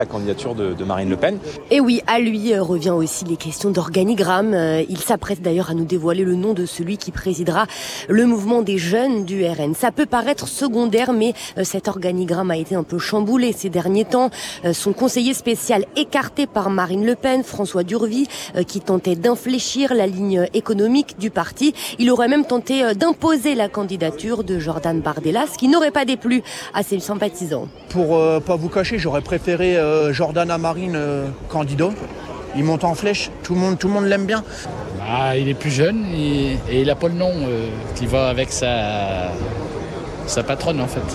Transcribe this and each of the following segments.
La candidature de Marine Le Pen. Et oui, à lui revient aussi les questions d'organigramme. Il s'apprête d'ailleurs à nous dévoiler le nom de celui qui présidera le mouvement des jeunes du RN. Ça peut paraître secondaire, mais cet organigramme a été un peu chamboulé ces derniers temps. Son conseiller spécial écarté par Marine Le Pen, François Durvy, qui tentait d'infléchir la ligne économique du parti. Il aurait même tenté d'imposer la candidature de Jordan Bardella, ce qui n'aurait pas déplu à ses sympathisants. Pour pas vous cacher, j'aurais préféré Jordan à Marine candidat. Il monte en flèche, tout le monde l'aime bien. Il est plus jeune et il n'a pas le nom qui va avec sa patronne en fait.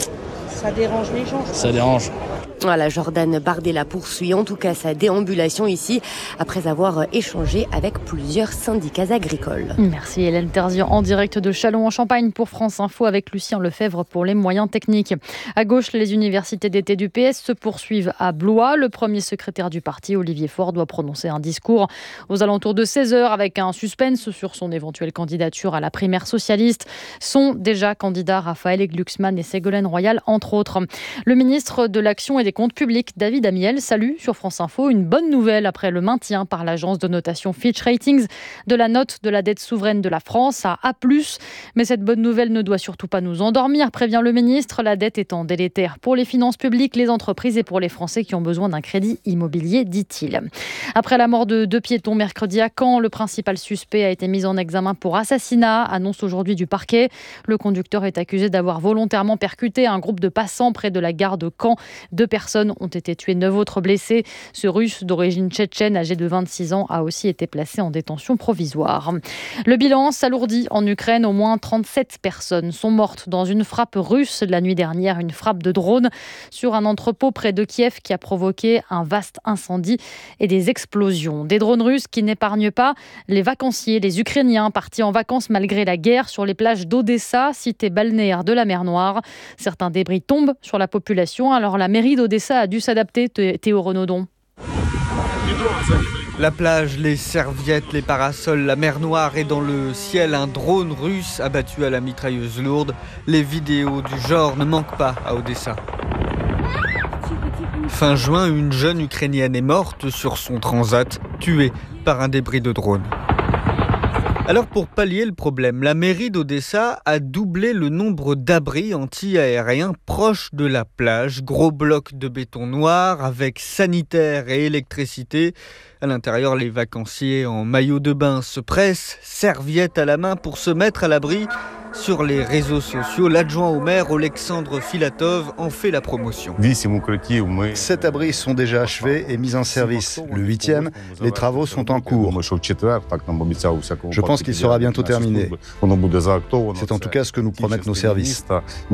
Ça dérange les gens. Ça dérange. Voilà, Jordan Bardella poursuit en tout cas sa déambulation ici après avoir échangé avec plusieurs syndicats agricoles. Merci Hélène Terzian en direct de Châlons-en-Champagne pour France Info avec Lucien Lefebvre pour les moyens techniques. À gauche, les universités d'été du PS se poursuivent à Blois. Le premier secrétaire du parti, Olivier Faure, doit prononcer un discours aux alentours de 16h avec un suspense sur son éventuelle candidature à la primaire socialiste. Sont déjà candidats Raphaël Glucksmann et Ségolène Royal, entre autres. Le ministre de l'Action et des Comptes publics, David Amiel, salue sur France Info une bonne nouvelle après le maintien par l'agence de notation Fitch Ratings de la note de la dette souveraine de la France à A+. Mais cette bonne nouvelle ne doit surtout pas nous endormir, prévient le ministre, la dette étant délétère pour les finances publiques, les entreprises et pour les Français qui ont besoin d'un crédit immobilier, dit-il. Après la mort de 2 piétons mercredi à Caen, le principal suspect a été mis en examen pour assassinat, annonce aujourd'hui du parquet. Le conducteur est accusé d'avoir volontairement percuté un groupe de passants près de la gare de Caen. 2 personnes ont été tuées, 9 autres blessés. Ce Russe d'origine tchétchène, âgé de 26 ans, a aussi été placé en détention provisoire. Le bilan s'alourdit en Ukraine. Au moins 37 personnes sont mortes dans une frappe russe la nuit dernière, une frappe de drone sur un entrepôt près de Kiev qui a provoqué un vaste incendie et des explosions. Des drones russes qui n'épargnent pas les vacanciers, les Ukrainiens partis en vacances malgré la guerre sur les plages d'Odessa, cité balnéaire de la mer Noire. Certains débris tombent sur la population, alors la mairie d'Odessa a dû s'adapter, Théo Renaudon. La plage, les serviettes, les parasols, la mer Noire et dans le ciel, un drone russe abattu à la mitrailleuse lourde. Les vidéos du genre ne manquent pas à Odessa. Fin juin, une jeune Ukrainienne est morte sur son transat, tuée par un débris de drone. Alors pour pallier le problème, la mairie d'Odessa a doublé le nombre d'abris anti-aériens proches de la plage. Gros blocs de béton noir avec sanitaire et électricité. À l'intérieur, les vacanciers en maillot de bain se pressent, serviettes à la main pour se mettre à l'abri. Sur les réseaux sociaux, l'adjoint au maire, Oleksandr Filatov, en fait la promotion. 7 abris sont déjà achevés et mis en service. Le 8e, les travaux sont en cours. Je pense qu'il sera bientôt terminé. C'est en tout cas ce que nous promettent nos services.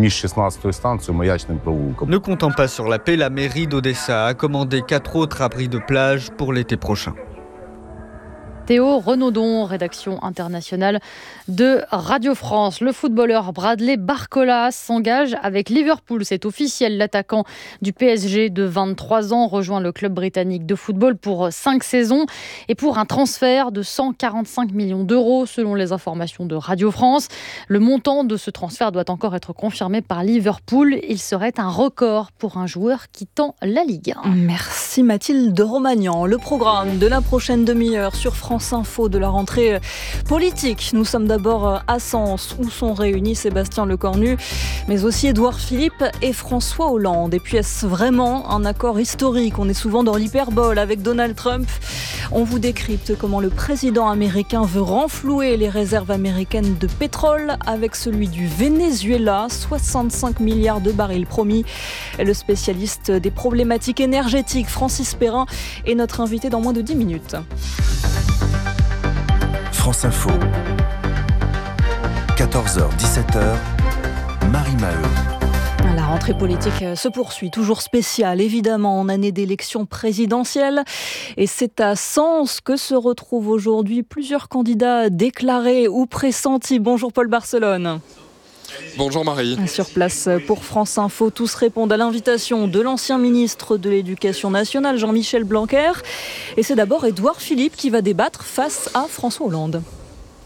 Ne comptant pas sur la paix, la mairie d'Odessa a commandé 4 autres abris de plage pour l'été prochain. Théo Renaudon, rédaction internationale de Radio France. Le footballeur Bradley Barcola s'engage avec Liverpool. C'est officiel, l'attaquant du PSG de 23 ans rejoint le club britannique de football pour 5 saisons et pour un transfert de 145 millions d'euros selon les informations de Radio France. Le montant de ce transfert doit encore être confirmé par Liverpool. Il serait un record pour un joueur quittant la Ligue 1. Merci Mathilde Romagnan. Le programme de la prochaine demi-heure sur France Info de la rentrée politique. Nous sommes d'abord à Sens où sont réunis Sébastien Lecornu, mais aussi Édouard Philippe et François Hollande. Et puis est-ce vraiment un accord historique ? On est souvent dans l'hyperbole avec Donald Trump. On vous décrypte comment le président américain veut renflouer les réserves américaines de pétrole avec celui du Venezuela, 65 milliards de barils promis. Le spécialiste des problématiques énergétiques, Francis Perrin, est notre invité dans moins de 10 minutes. France Info, 14h-17h, Marie Maheu. La rentrée politique se poursuit, toujours spéciale, évidemment, en année d'élection présidentielle. Et c'est à Sens que se retrouvent aujourd'hui plusieurs candidats déclarés ou pressentis. Bonjour Paul Barcelone. Bonjour Marie. Sur place pour France Info, tous répondent à l'invitation de l'ancien ministre de l'Éducation nationale, Jean-Michel Blanquer. Et c'est d'abord Édouard Philippe qui va débattre face à François Hollande.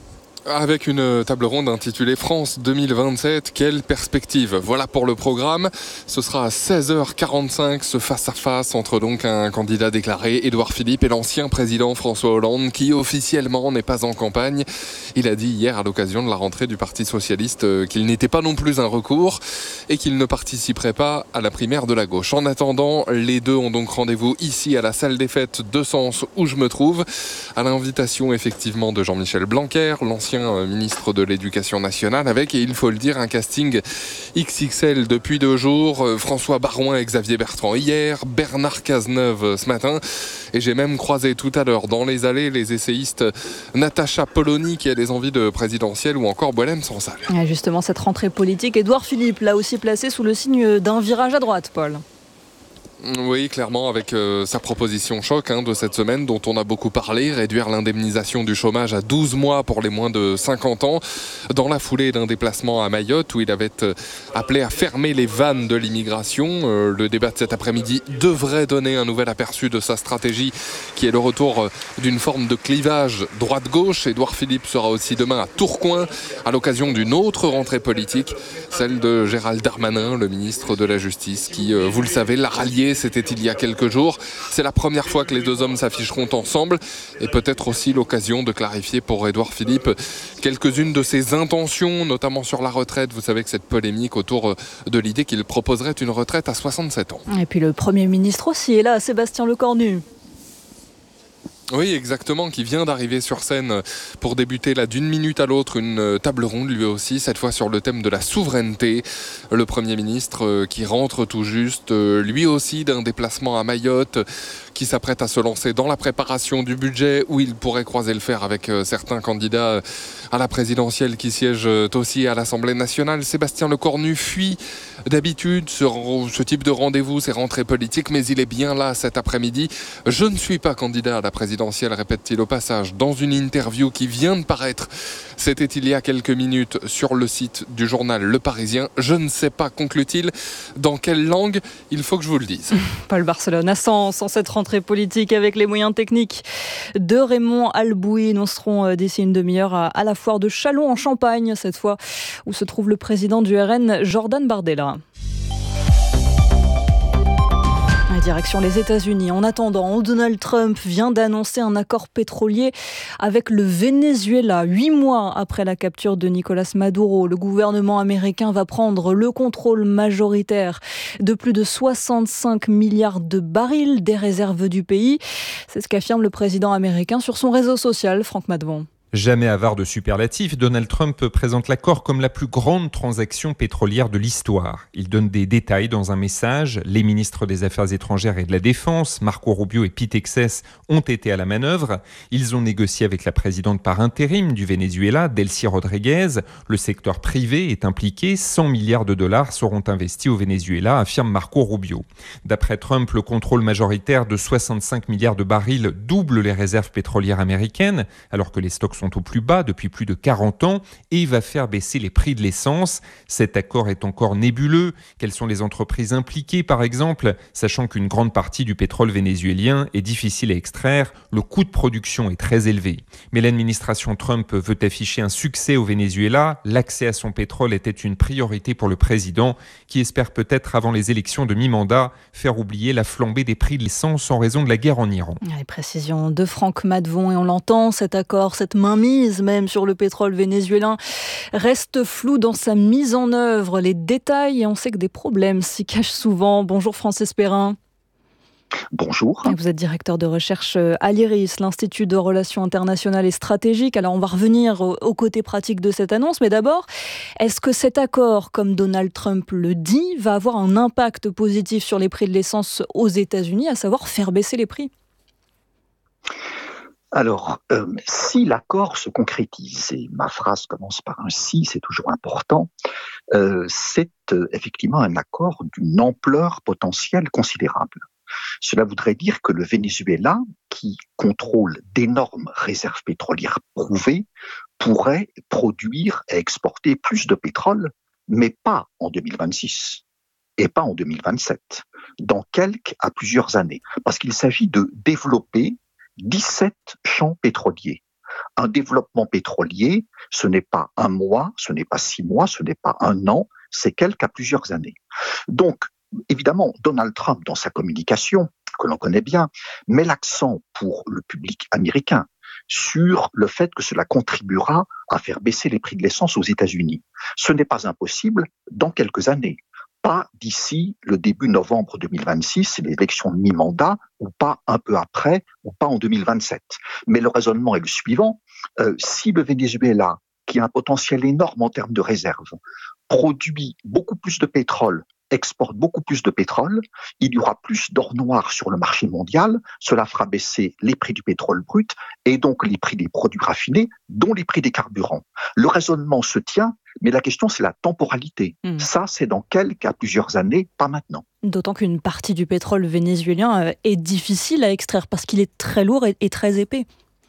Avec une table ronde intitulée France 2027, quelle perspective? Voilà pour le programme. Ce sera à 16h45, ce face-à-face entre donc un candidat déclaré, Édouard Philippe, et l'ancien président François Hollande, qui officiellement n'est pas en campagne. Il a dit hier à l'occasion de la rentrée du Parti Socialiste qu'il n'était pas non plus un recours et qu'il ne participerait pas à la primaire de la gauche. En attendant, les deux ont donc rendez-vous ici à la salle des fêtes de Sens où je me trouve, à l'invitation effectivement de Jean-Michel Blanquer, l'ancien ministre de l'Éducation nationale, avec, et il faut le dire, un casting XXL depuis 2 jours. François Baroin et Xavier Bertrand hier, Bernard Cazeneuve ce matin, et j'ai même croisé tout à l'heure dans les allées les essayistes Natacha Polony qui a des envies de présidentielle ou encore Boualem Sansal. Et justement, cette rentrée politique, Édouard Philippe l'a aussi placé sous le signe d'un virage à droite, Paul. Oui, clairement, avec sa proposition choc de cette semaine dont on a beaucoup parlé, réduire l'indemnisation du chômage à 12 mois pour les moins de 50 ans, dans la foulée d'un déplacement à Mayotte où il avait appelé à fermer les vannes de l'immigration. Le débat de cet après-midi devrait donner un nouvel aperçu de sa stratégie qui est le retour d'une forme de clivage droite-gauche. Édouard Philippe sera aussi demain à Tourcoing à l'occasion d'une autre rentrée politique, celle de Gérald Darmanin, le ministre de la Justice, qui, vous le savez, l'a rallié. C'était il y a quelques jours. C'est la première fois que les deux hommes s'afficheront ensemble et peut-être aussi l'occasion de clarifier pour Édouard Philippe quelques-unes de ses intentions, notamment sur la retraite. Vous savez que cette polémique autour de l'idée qu'il proposerait une retraite à 67 ans. Et puis le Premier ministre aussi est là, Sébastien Lecornu. Oui, exactement, qui vient d'arriver sur scène pour débuter là d'une minute à l'autre une table ronde, lui aussi, cette fois sur le thème de la souveraineté. Le Premier ministre qui rentre tout juste, lui aussi d'un déplacement à Mayotte, qui s'apprête à se lancer dans la préparation du budget où il pourrait croiser le fer avec certains candidats à la présidentielle qui siègent aussi à l'Assemblée nationale. Sébastien Lecornu fuit d'habitude ce type de rendez-vous, ces rentrées politiques, mais il est bien là cet après-midi. Je ne suis pas candidat à la présidentielle, répète-t-il au passage, dans une interview qui vient de paraître. C'était il y a quelques minutes sur le site du journal Le Parisien. Je ne sais pas, conclut-il, dans quelle langue, il faut que je vous le dise. Paul Barcelone à Sens, en cette rentrée politique avec les moyens techniques de Raymond Albouy. Nous serons d'ici une demi-heure à la foire de Châlons en Champagne, cette fois où se trouve le président du RN, Jordan Bardella. Direction les États-Unis. En attendant, Donald Trump vient d'annoncer un accord pétrolier avec le Venezuela. 8 mois après la capture de Nicolas Maduro, le gouvernement américain va prendre le contrôle majoritaire de plus de 65 milliards de barils des réserves du pays. C'est ce qu'affirme le président américain sur son réseau social, Franck Madvon. Jamais avare de superlatifs, Donald Trump présente l'accord comme la plus grande transaction pétrolière de l'histoire. Il donne des détails dans un message. Les ministres des Affaires étrangères et de la Défense, Marco Rubio et Pete Hexes, ont été à la manœuvre. Ils ont négocié avec la présidente par intérim du Venezuela, Delcy Rodriguez. Le secteur privé est impliqué. 100 milliards de dollars seront investis au Venezuela, affirme Marco Rubio. D'après Trump, le contrôle majoritaire de 65 milliards de barils double les réserves pétrolières américaines, alors que les stocks sont au plus bas depuis plus de 40 ans et va faire baisser les prix de l'essence. Cet accord est encore nébuleux. Quelles sont les entreprises impliquées, par exemple, sachant qu'une grande partie du pétrole vénézuélien est difficile à extraire, le coût de production est très élevé. Mais l'administration Trump veut afficher un succès au Venezuela. L'accès à son pétrole était une priorité pour le président, qui espère peut-être avant les élections de mi-mandat faire oublier la flambée des prix de l'essence en raison de la guerre en Iran. Les précisions de Franck Madvon, et on l'entend, cet accord, cette mainmise même sur le pétrole vénézuélien reste flou dans sa mise en œuvre. Les détails, et on sait que des problèmes s'y cachent souvent. Bonjour Francis Perrin. Bonjour. Vous êtes directeur de recherche à l'IRIS, l'Institut de Relations Internationales et Stratégiques. Alors on va revenir au côté pratique de cette annonce, mais d'abord, est-ce que cet accord, comme Donald Trump le dit, va avoir un impact positif sur les prix de l'essence aux États-Unis, à savoir faire baisser les prix ? Alors, si l'accord se concrétise, et ma phrase commence par un « si », c'est toujours important, c'est effectivement un accord d'une ampleur potentielle considérable. Cela voudrait dire que le Venezuela, qui contrôle d'énormes réserves pétrolières prouvées, pourrait produire et exporter plus de pétrole, mais pas en 2026 et pas en 2027, dans quelques à plusieurs années, parce qu'il s'agit de développer 17 champs pétroliers. Un développement pétrolier, ce n'est pas un mois, ce n'est pas 6 mois, ce n'est pas un an, c'est quelques à plusieurs années. Donc, évidemment, Donald Trump, dans sa communication, que l'on connaît bien, met l'accent pour le public américain sur le fait que cela contribuera à faire baisser les prix de l'essence aux États-Unis. Ce n'est pas impossible dans quelques années. Pas d'ici le début novembre 2026, c'est l'élection de mi-mandat, ou pas un peu après, ou pas en 2027. Mais le raisonnement est le suivant. Si le Venezuela, qui a un potentiel énorme en termes de réserves, produit beaucoup plus de pétrole, exporte beaucoup plus de pétrole, il y aura plus d'or noir sur le marché mondial, cela fera baisser les prix du pétrole brut et donc les prix des produits raffinés, dont les prix des carburants. Le raisonnement se tient, mais la question c'est la temporalité. Ça, c'est dans à plusieurs années, pas maintenant. D'autant qu'une partie du pétrole vénézuélien est difficile à extraire parce qu'il est très lourd et très épais.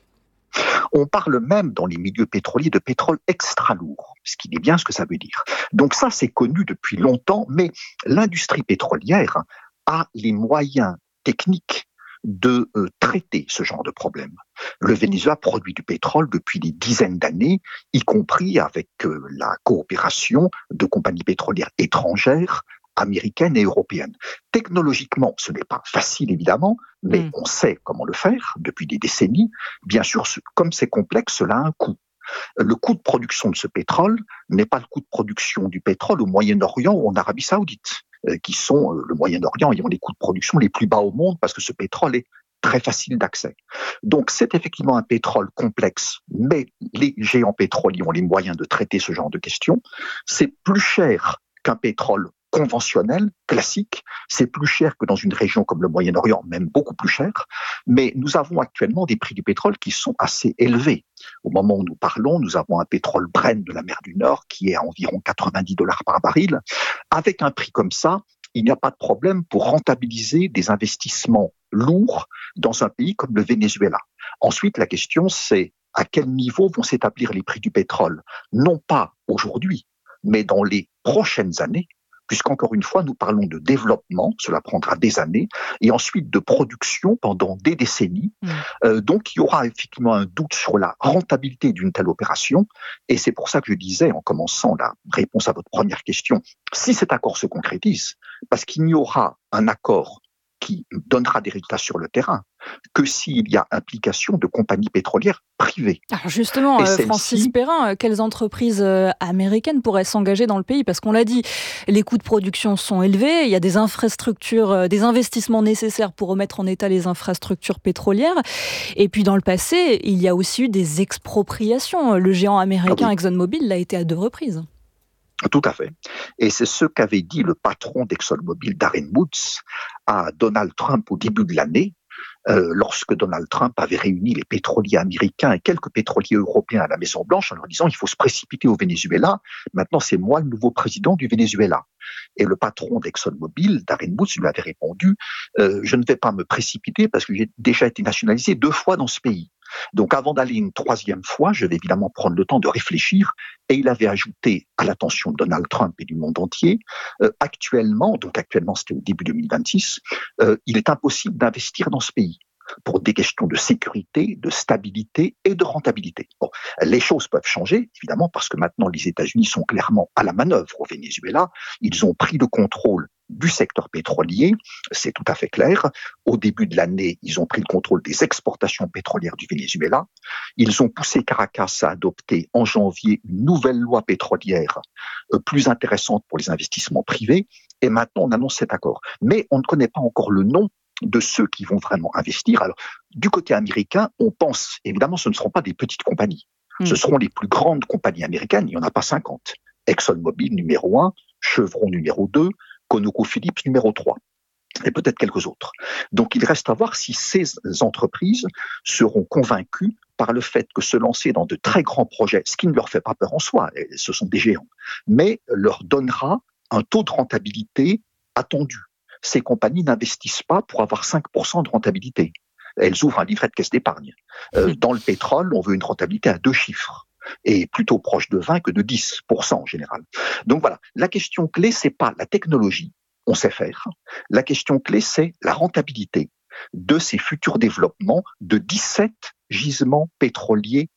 On parle même dans les milieux pétroliers de pétrole extra lourd, ce qui dit bien ce que ça veut dire. Donc ça, c'est connu depuis longtemps, mais l'industrie pétrolière a les moyens techniques de traiter ce genre de problème. Le Venezuela produit du pétrole depuis des dizaines d'années, y compris avec la coopération de compagnies pétrolières étrangères, américaines et européennes. Technologiquement, ce n'est pas facile évidemment, mais on sait comment le faire depuis des décennies. Bien sûr, comme c'est complexe, cela a un coût. Le coût de production de ce pétrole n'est pas le coût de production du pétrole au Moyen-Orient ou en Arabie Saoudite, qui sont le Moyen-Orient ayant les coûts de production les plus bas au monde parce que ce pétrole est très facile d'accès. Donc c'est effectivement un pétrole complexe, mais les géants pétroliers ont les moyens de traiter ce genre de questions. C'est plus cher qu'un pétrole conventionnel, classique, c'est plus cher que dans une région comme le Moyen-Orient, même beaucoup plus cher, mais nous avons actuellement des prix du pétrole qui sont assez élevés. Au moment où nous parlons, nous avons un pétrole Brent de la mer du Nord qui est à environ $90 par baril. Avec un prix comme ça, il n'y a pas de problème pour rentabiliser des investissements lourds dans un pays comme le Venezuela. Ensuite, la question, c'est à quel niveau vont s'établir les prix du pétrole? Non pas aujourd'hui, mais dans les prochaines années, puisqu'encore une fois, nous parlons de développement, cela prendra des années, et ensuite de production pendant des décennies. Donc, il y aura effectivement un doute sur la rentabilité d'une telle opération, et c'est pour ça que je disais, en commençant la réponse à votre première question, si cet accord se concrétise, parce qu'il n'y aura un accord qui donnera des résultats sur le terrain, que s'il y a implication de compagnies pétrolières privées. Alors justement, Francis Perrin, quelles entreprises américaines pourraient s'engager dans le pays? Parce qu'on l'a dit, les coûts de production sont élevés, il y a des infrastructures, des investissements nécessaires pour remettre en état les infrastructures pétrolières. Et puis dans le passé, il y a aussi eu des expropriations. Le géant américain ExxonMobil l'a été à 2 reprises. Tout à fait. Et c'est ce qu'avait dit le patron d'ExxonMobil, Darren Woods, à Donald Trump au début de l'année, lorsque Donald Trump avait réuni les pétroliers américains et quelques pétroliers européens à la Maison-Blanche en leur disant « il faut se précipiter au Venezuela, maintenant c'est moi le nouveau président du Venezuela ». Et le patron d'ExxonMobil, Darren Woods, lui avait répondu « je ne vais pas me précipiter parce que j'ai déjà été nationalisé 2 fois dans ce pays. Donc avant d'aller une 3e fois, je vais évidemment prendre le temps de réfléchir. » Et il avait ajouté à l'attention de Donald Trump et du monde entier, actuellement c'était au début 2026, il est impossible d'investir dans ce pays pour des questions de sécurité, de stabilité et de rentabilité. Bon, les choses peuvent changer, évidemment, parce que maintenant les États-Unis sont clairement à la manœuvre au Venezuela. Ils ont pris le contrôle du secteur pétrolier, c'est tout à fait clair. Au début de l'année, ils ont pris le contrôle des exportations pétrolières du Venezuela. Ils ont poussé Caracas à adopter en janvier une nouvelle loi pétrolière plus intéressante pour les investissements privés. Et maintenant, on annonce cet accord. Mais on ne connaît pas encore le nom de ceux qui vont vraiment investir. Alors, du côté américain, on pense, évidemment, ce ne seront pas des petites compagnies. Ce seront les plus grandes compagnies américaines. Il n'y en a pas 50. ExxonMobil numéro 1, Chevron numéro 2, ConocoPhillips numéro 3, et peut-être quelques autres. Donc il reste à voir si ces entreprises seront convaincues par le fait que se lancer dans de très grands projets, ce qui ne leur fait pas peur en soi, ce sont des géants, mais leur donnera un taux de rentabilité attendu. Ces compagnies n'investissent pas pour avoir 5% de rentabilité. Elles ouvrent un livret de caisse d'épargne. Dans le pétrole, on veut une rentabilité à 2 chiffres. Et plutôt proche de 20 que de 10% en général. Donc voilà, la question clé, c'est pas la technologie, on sait faire. La question clé, c'est la rentabilité de ces futurs développements de 17 gisements pétroliers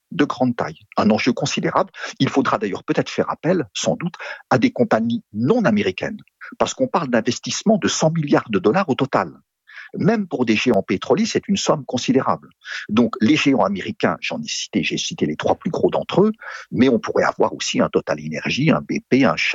de grande taille, un enjeu considérable. Il faudra d'ailleurs peut-être faire appel, sans doute, à des compagnies non américaines, parce qu'on parle d'investissement de 100 milliards de dollars au total. Même pour des géants pétroliers, c'est une somme considérable. Donc, les géants américains, j'ai cité les 3 plus gros d'entre eux, mais on pourrait avoir aussi un Total Energy, un BP, un Shell,